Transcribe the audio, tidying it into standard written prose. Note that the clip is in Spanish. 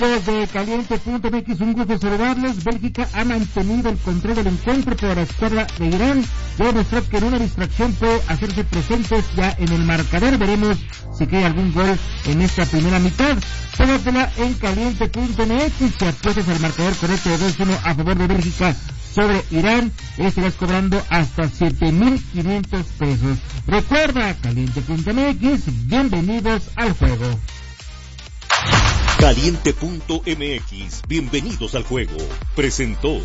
Desde Caliente.mx, un gusto saludarles. Bélgica ha mantenido el control del encuentro, pero la escuadra de Irán ya demostró que en una distracción puede hacerse presentes ya en el marcador. Veremos si cae algún gol en esta primera mitad. Tómatela en Caliente.mx, si apuestas al marcador correcto de 2-1 a favor de Bélgica sobre Irán, estarás cobrando hasta 7,500 pesos. Recuerda, Caliente.mx, bienvenidos al juego. Caliente.mx, bienvenidos al juego. Presentó